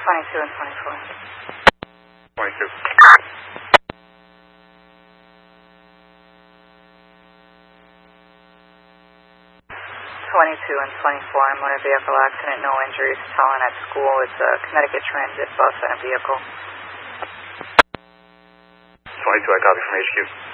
22 and 24. 22. 22 and 24 in motor vehicle accident, no injuries. Talent at school. It's a Connecticut Transit bus and a vehicle. 22, I copy from HQ.